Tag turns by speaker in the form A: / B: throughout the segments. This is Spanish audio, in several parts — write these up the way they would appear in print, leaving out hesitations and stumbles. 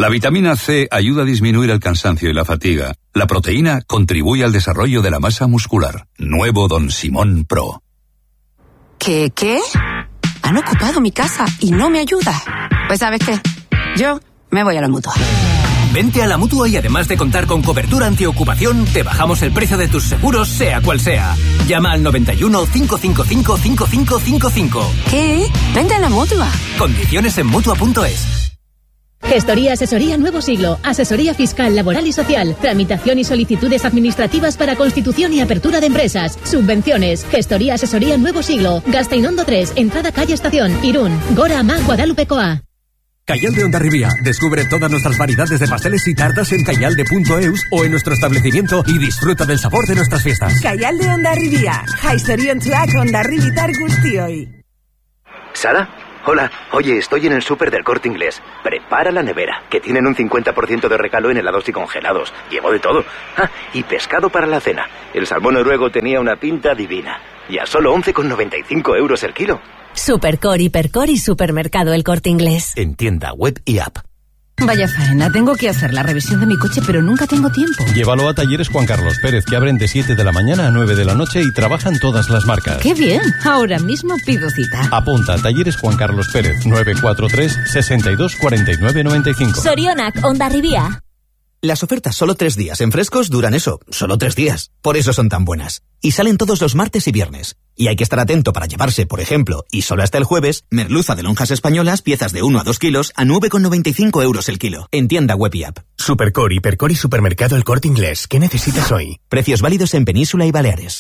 A: La vitamina C ayuda a disminuir el cansancio y la fatiga. La proteína contribuye al desarrollo de la masa muscular. Nuevo Don Simón Pro.
B: ¿Qué? Han ocupado mi casa y no me ayuda. Pues ¿sabes qué? Yo me voy a la Mutua.
C: Vente a la Mutua y además de contar con cobertura antiocupación, te bajamos el precio de tus seguros, sea cual sea. Llama al 91 555 5555.
B: ¿Qué? Vente a la Mutua.
C: Condiciones en Mutua.es.
D: Gestoría Asesoría Nuevo Siglo. Asesoría fiscal, laboral y social. Tramitación y solicitudes administrativas para constitución y apertura de empresas. Subvenciones. Gestoría Asesoría Nuevo Siglo. Gasteinondo 3, entrada calle Estación, Irún. Gora Ama, Guadalupe Coa.
E: Cayal de Hondarribia. Descubre todas nuestras variedades de pasteles y tartas en cayalde.eus o en nuestro establecimiento y disfruta del sabor de nuestras fiestas.
F: Cayal de Hondarribia. Jaisorientzuak Hondarribitar guztioi.
G: ¿Sara? Hola, oye, estoy en el súper del Corte Inglés. Prepara la nevera, que tienen un 50% de regalo en helados y congelados. Llevo de todo. Ah, y pescado para la cena. El salmón noruego tenía una pinta divina. Y a solo 11,95 euros el kilo.
H: Supercor, Hipercor y Supermercado El Corte Inglés.
E: En tienda, web y app.
I: Vaya faena, tengo que hacer la revisión de mi coche, pero nunca tengo tiempo.
J: Llévalo a Talleres Juan Carlos Pérez, que abren de 7 de la mañana a 9 de la noche y trabajan todas las marcas.
I: ¡Qué bien! Ahora mismo pido cita.
J: Apunta a Talleres Juan Carlos Pérez, 943 62 49 95.
H: Sorionak, Hondarribia.
K: Las ofertas solo 3 días en Frescos duran eso, solo 3 días. Por eso son tan buenas. Y salen todos los martes y viernes. Y hay que estar atento para llevarse, por ejemplo, y solo hasta el jueves, merluza de lonjas españolas, piezas de 1 a 2 kilos, a 9,95 euros el kilo. En tienda, web y app.
L: Supercor, Hipercor y Supermercado El Corte Inglés. ¿Qué necesitas hoy?
K: Precios válidos en Península y Baleares.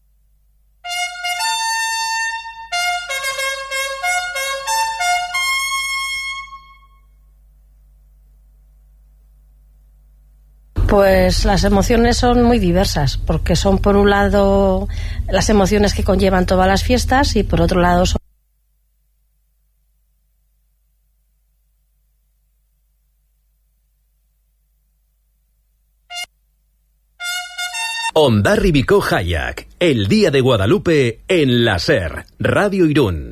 M: Pues las emociones son muy diversas, porque son por un lado las emociones que conllevan todas las fiestas y por otro lado son...
N: Hondarribiko Hayak, el Día de Guadalupe en la SER, Radio Irún.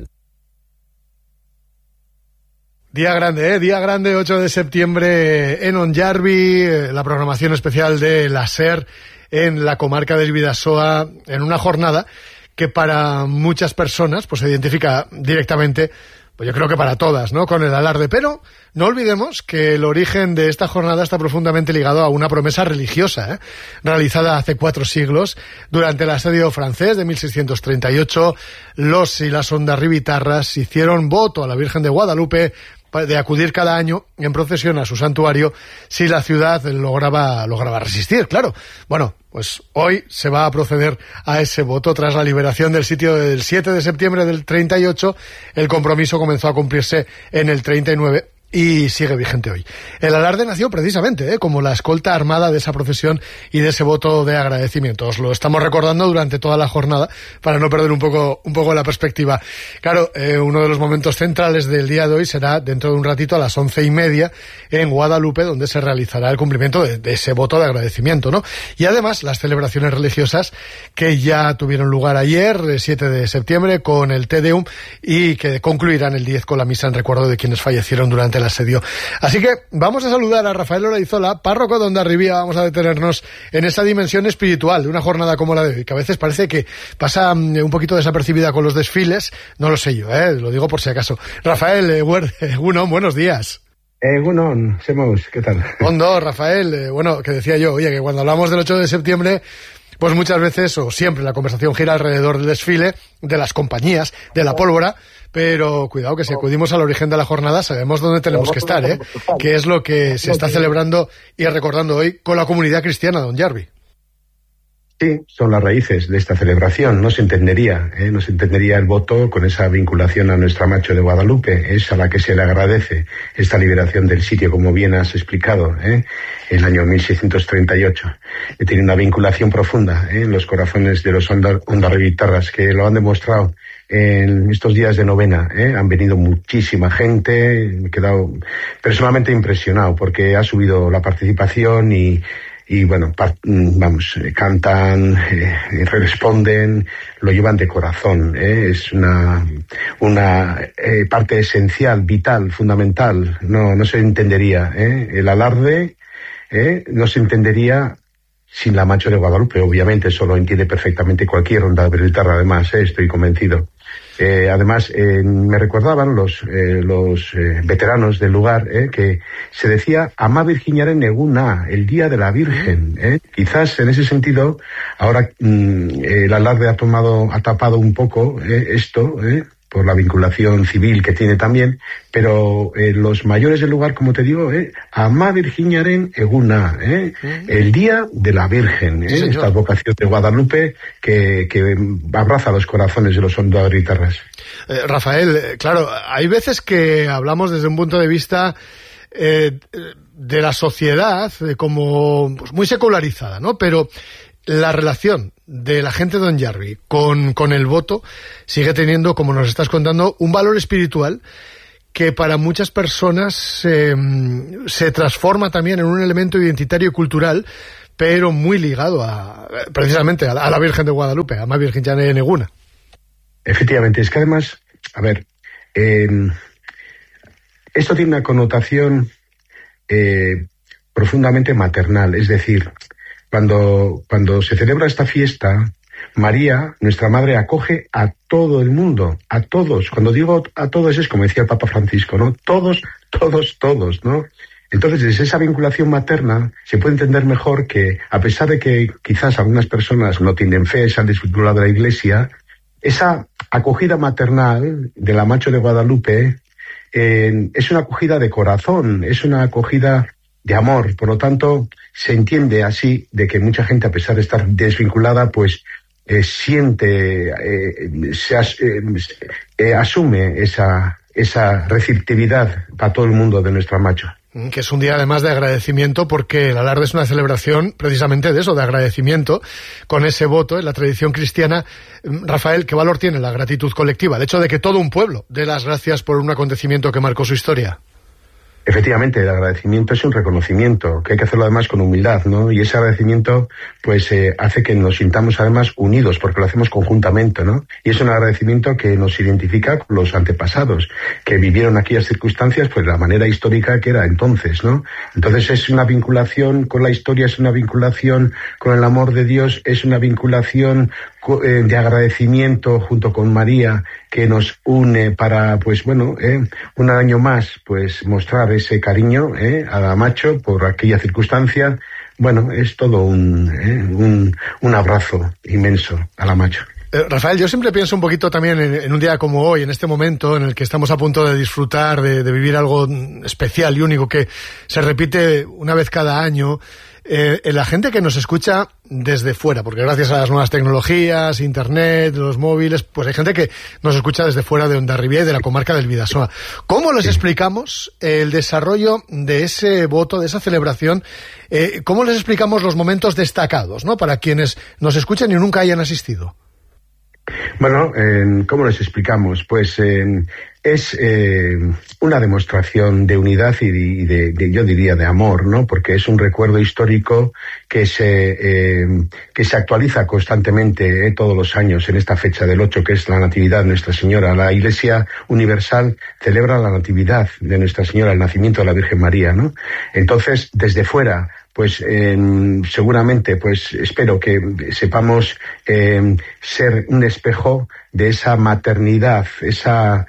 O: Día grande, 8 de septiembre en Hondarribia, la programación especial de la SER en la comarca del Bidasoa, en una jornada que para muchas personas pues se identifica directamente, pues yo creo que para todas, ¿no?, con el alarde. Pero no olvidemos que el origen de esta jornada está profundamente ligado a una promesa religiosa, realizada hace 4 siglos. Durante el asedio francés de 1638, los y las hondarribitarras hicieron voto a la Virgen de Guadalupe de acudir cada año en procesión a su santuario si la ciudad lograba resistir, claro. Bueno, pues hoy se va a proceder a ese voto. Tras la liberación del sitio del 7 de septiembre del 38, el compromiso comenzó a cumplirse en el 39 y sigue vigente hoy. El alarde nació precisamente como la escolta armada de esa procesión y de ese voto de agradecimiento. Os lo estamos recordando durante toda la jornada para no perder un poco la perspectiva. Claro, uno de los momentos centrales del día de hoy será dentro de un ratito a las 11:30 en Guadalupe, donde se realizará el cumplimiento de ese voto de agradecimiento, ¿no? Y además las celebraciones religiosas que ya tuvieron lugar ayer, 7 de septiembre, con el Te Deum, y que concluirán el 10 con la misa en recuerdo de quienes fallecieron durante el asedio. Así que vamos a saludar a Rafael Olaizola, párroco de Hondarribia. Vamos a detenernos en esa dimensión espiritual de una jornada como la de hoy, que a veces parece que pasa un poquito desapercibida con los desfiles. No lo sé yo, lo digo por si acaso. Rafael, Egunon, buenos días.
P: Egunon, Semos, ¿qué tal?
O: Hondo, Rafael, bueno, que decía yo, oye, que cuando hablamos del 8 de septiembre, pues muchas veces o siempre la conversación gira alrededor del desfile, de las compañías, de la pólvora, pero cuidado que si acudimos al origen de la jornada sabemos dónde tenemos que estar, que es lo que se está celebrando y recordando hoy con la comunidad cristiana de Hondarribia.
P: Sí, son las raíces de esta celebración. No se entendería el voto con esa vinculación a nuestra Macho de Guadalupe. Es a la que se le agradece esta liberación del sitio, como bien has explicado, en el año 1638. Tiene una vinculación profunda en los corazones de los hondarribitarras, que lo han demostrado en estos días de novena. Han venido muchísima gente. Me he quedado personalmente impresionado porque ha subido la participación y y bueno, cantan, responden, lo llevan de corazón, es una parte esencial, vital, fundamental. No se entendería, el alarde, no se entendería sin la Macho de Guadalupe. Obviamente eso lo entiende perfectamente cualquier onda de guitarra, además, estoy convencido. Además, me recordaban los veteranos del lugar que se decía Amá Virginiaren Eguna, el Día de la Virgen. Quizás en ese sentido, ahora el alarde ha tapado un poco esto, por la vinculación civil que tiene también, pero los mayores del lugar, como te digo, Amá Virginiaren Eguna, el Día de la Virgen, esta vocación de Guadalupe que abraza los corazones de los ondaguitarras.
O: Rafael, claro, hay veces que hablamos desde un punto de vista de la sociedad como pues, muy secularizada, ¿no? Pero la relación de la gente de Ondarribia con el voto sigue teniendo, como nos estás contando, un valor espiritual que para muchas personas se transforma también en un elemento identitario y cultural, pero muy ligado precisamente a la Virgen de Guadalupe, a Amá Virginiaren Eguna.
P: Efectivamente, es que además, a ver, esto tiene una connotación profundamente maternal, es decir, cuando se celebra esta fiesta, María, nuestra madre, acoge a todo el mundo, a todos. Cuando digo a todos es como decía el Papa Francisco, ¿no? Todos, ¿no? Entonces, desde esa vinculación materna se puede entender mejor que, a pesar de que quizás algunas personas no tienen fe, se han desvinculado de la Iglesia, esa acogida maternal de la Macho de Guadalupe es una acogida de corazón, es una acogida de amor. Por lo tanto, se entiende así de que mucha gente, a pesar de estar desvinculada, pues siente, asume esa receptividad para todo el mundo de nuestra Macho.
O: Que es un día además de agradecimiento, porque el alarde es una celebración precisamente de eso, de agradecimiento con ese voto en la tradición cristiana. Rafael, ¿qué valor tiene la gratitud colectiva? El hecho de que todo un pueblo dé las gracias por un acontecimiento que marcó su historia.
P: Efectivamente, el agradecimiento es un reconocimiento, que hay que hacerlo además con humildad, ¿no? Y ese agradecimiento, pues, hace que nos sintamos además unidos, porque lo hacemos conjuntamente, ¿no? Y es un agradecimiento que nos identifica con los antepasados, que vivieron aquellas circunstancias, pues, de la manera histórica que era entonces, ¿no? Entonces es una vinculación con la historia, es una vinculación con el amor de Dios, es una vinculación de agradecimiento junto con María, que nos une para, pues bueno, un año más, pues mostrar ese cariño a la Macho por aquella circunstancia. Bueno, es todo un abrazo inmenso a la Macho.
O: Rafael, yo siempre pienso un poquito también en un día como hoy, en este momento en el que estamos a punto de disfrutar, de vivir algo especial y único que se repite una vez cada año. La gente que nos escucha desde fuera, porque gracias a las nuevas tecnologías, internet, los móviles, pues hay gente que nos escucha desde fuera de Ondarribia y de la comarca del Bidasoa. ¿Cómo les explicamos el desarrollo de ese voto, de esa celebración? ¿Cómo les explicamos los momentos destacados, ¿no? Para quienes nos escuchan y nunca hayan asistido.
P: Bueno, ¿cómo les explicamos? Pues es una demostración de unidad y de yo diría de amor, ¿no? Porque es un recuerdo histórico que se actualiza constantemente todos los años en esta fecha del 8, que es la Natividad de Nuestra Señora. La Iglesia Universal celebra la Natividad de Nuestra Señora, el nacimiento de la Virgen María, ¿no? Entonces, desde fuera, pues seguramente, pues espero que sepamos ser un espejo de esa maternidad, esa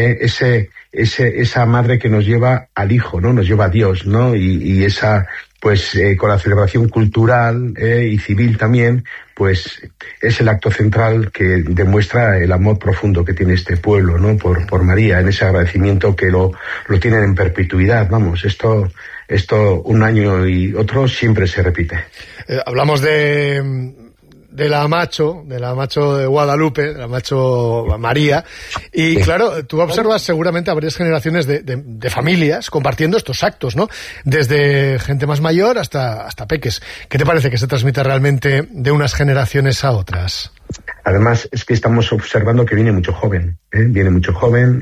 P: madre que nos lleva al Hijo, ¿no? Nos lleva a Dios, ¿no? Y esa, pues con la celebración cultural y civil también, pues es el acto central que demuestra el amor profundo que tiene este pueblo, ¿no? Por María, en ese agradecimiento que lo tienen en perpetuidad, vamos, esto un año y otro siempre se repite.
O: Hablamos de la Macho de Guadalupe, de la Macho María, y claro, tú observas seguramente a varias generaciones de familias compartiendo estos actos, ¿no? Desde gente más mayor hasta peques. ¿Qué te parece que se transmite realmente de unas generaciones a otras?
P: Además, es que estamos observando que viene mucho joven, viene mucho joven.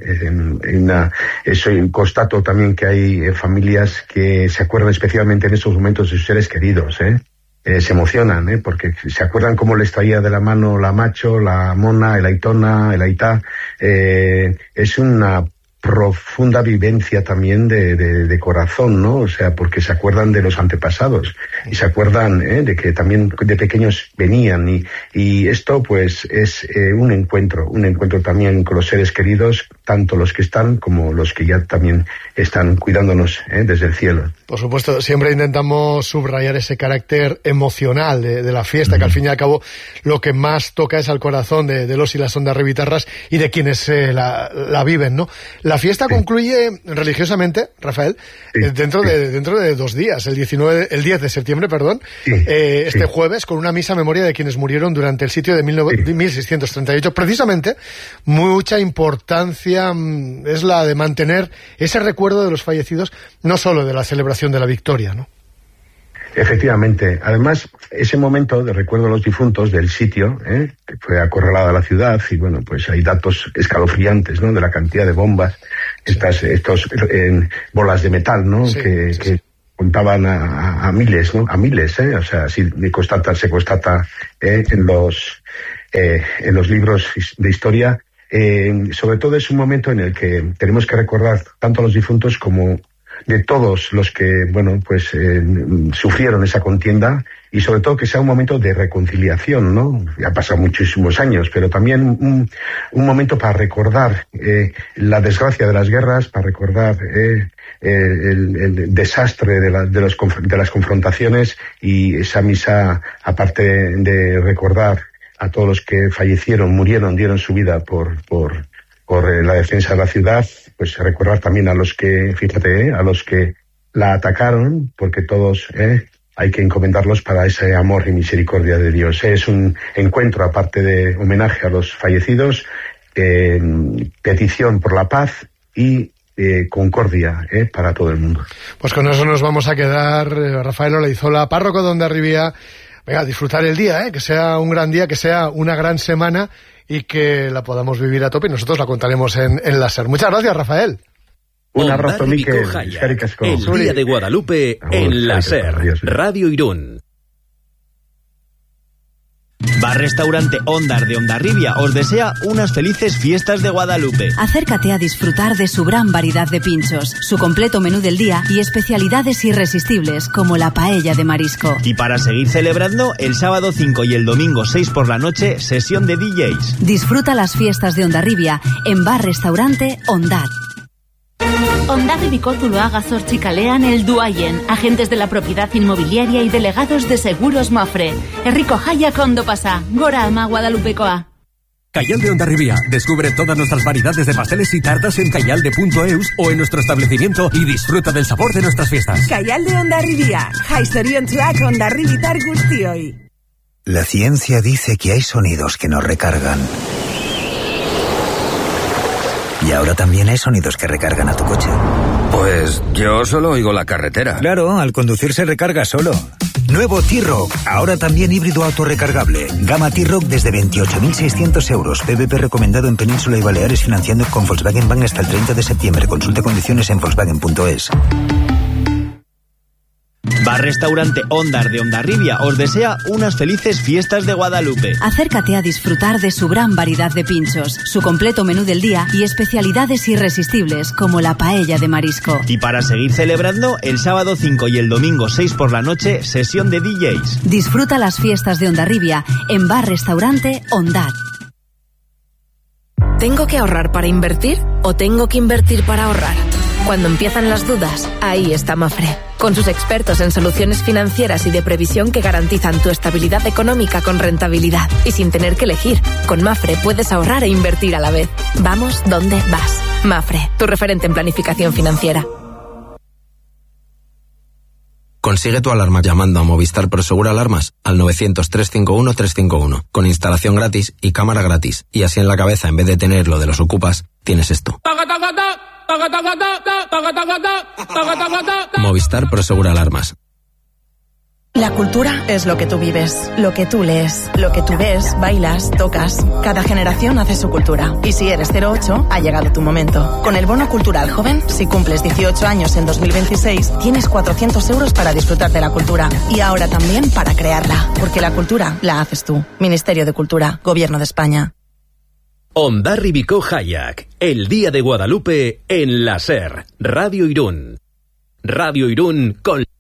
P: Constato también que hay familias que se acuerdan especialmente en estos momentos de sus seres queridos, se emocionan, porque se acuerdan cómo les traía de la mano la Macho, la Mona, el Aitona, el Aitá. Es una profunda vivencia también de corazón, ¿no? O sea, porque se acuerdan de los antepasados y se acuerdan de que también de pequeños venían y esto pues es un encuentro también con los seres queridos, tanto los que están como los que ya también están cuidándonos desde el cielo.
O: Por supuesto, siempre intentamos subrayar ese carácter emocional de la fiesta, que al fin y al cabo lo que más toca es al corazón de los y las ondarribitarras y de quienes la viven, ¿no? La fiesta concluye religiosamente, Rafael, dentro de 2 días, el 10 de septiembre, este jueves, con una misa a memoria de quienes murieron durante el sitio de 1638. Precisamente, mucha importancia es la de mantener ese recuerdo de los fallecidos, no solo de la celebración de la victoria, ¿no?
P: Efectivamente. Además, ese momento de recuerdo a los difuntos del sitio, que fue acorralada la ciudad, y bueno, pues hay datos escalofriantes, ¿no? De la cantidad de bombas, estos bolas de metal, ¿no? Que contaban a miles, ¿no? A miles, o sea, así se constata en los libros de historia. Sobre todo es un momento en el que tenemos que recordar tanto a los difuntos como de todos los que, sufrieron esa contienda, y sobre todo que sea un momento de reconciliación, ¿no? Ha pasado muchísimos años, pero también un momento para recordar la desgracia de las guerras, para recordar el desastre de las confrontaciones, y esa misa, aparte de recordar a todos los que fallecieron, murieron, dieron su vida por la defensa de la ciudad, pues recordar también a los que, a los que la atacaron, porque todos hay que encomendarlos para ese amor y misericordia de Dios. Es un encuentro, aparte de homenaje a los fallecidos, petición por la paz y concordia para todo el mundo.
O: Pues con eso nos vamos a quedar, Rafael Olaizola, párroco de Hondarribia. Venga, disfrutar el día, que sea un gran día, que sea una gran semana y que la podamos vivir a tope, y nosotros la contaremos en la SER. Muchas gracias, Rafael.
P: Un abrazo, Miquel.
N: El Día de Guadalupe en la SER, Radio Irún.
Q: Bar-restaurante Ondar de Hondarribia os desea unas felices fiestas de Guadalupe.
H: Acércate a disfrutar de su gran variedad de pinchos, su completo menú del día y especialidades irresistibles como la paella de marisco.
Q: Y para seguir celebrando, el sábado 5 y el domingo 6 por la noche, sesión de DJs.
H: Disfruta las fiestas de Hondarribia en Bar-restaurante Ondar.
R: Hondarribiko Zuloaga Zortzikalean Helduaien, agentes de la propiedad inmobiliaria y delegados de seguros Mafre. Herriko jaiak ondo pasa, gora ama Guadalupekoa.
E: Cayal de Hondarribia. Descubre todas nuestras variedades de pasteles y tartas en cayalde.eus o en nuestro establecimiento y disfruta del sabor de nuestras fiestas.
F: Cayal de Hondarribia. Jaizoriontzuak Hondarribitar guztioi.
S: La ciencia dice que hay sonidos que nos recargan. Y ahora también hay sonidos que recargan a tu coche.
T: Pues yo solo oigo la carretera.
S: Claro, al conducir se recarga solo. Nuevo T-Roc, ahora también híbrido autorrecargable. Gama T-Roc desde 28.600 euros. PVP recomendado en Península y Baleares, financiando con Volkswagen Bank hasta el 30 de septiembre. Consulta condiciones en volkswagen.es.
Q: Bar-restaurante Ondar de Hondarribia os desea unas felices fiestas de Guadalupe.
H: Acércate a disfrutar de su gran variedad de pinchos, su completo menú del día y especialidades irresistibles como la paella de marisco.
Q: Y para seguir celebrando, el sábado 5 y el domingo 6 por la noche, sesión de DJs.
H: Disfruta las fiestas de Hondarribia en Bar-restaurante Ondar.
U: ¿Tengo que ahorrar para invertir o tengo que invertir para ahorrar? Cuando empiezan las dudas, ahí está Mafre, con sus expertos en soluciones financieras y de previsión que garantizan tu estabilidad económica con rentabilidad y sin tener que elegir. Con Mafre puedes ahorrar e invertir a la vez. Vamos donde vas. Mafre, tu referente en planificación financiera.
V: Consigue tu alarma llamando a Movistar Prosegur Alarmas al 900-351-351, con instalación gratis y cámara gratis. Y así en la cabeza, en vez de tener lo de los ocupas, tienes esto. Movistar Prosegur Alarmas.
A: La cultura es lo que tú vives, lo que tú lees, lo que tú ves, bailas, tocas. Cada generación hace su cultura. Y si eres 08, ha llegado tu momento. Con el bono cultural joven, si cumples 18 años en 2026, tienes 400 euros para disfrutar de la cultura. Y ahora también para crearla. Porque la cultura la haces tú. Ministerio de Cultura, Gobierno de España.
N: Hondarribiko Hayak, el Día de Guadalupe en la SER, Radio Irún. Radio Irún con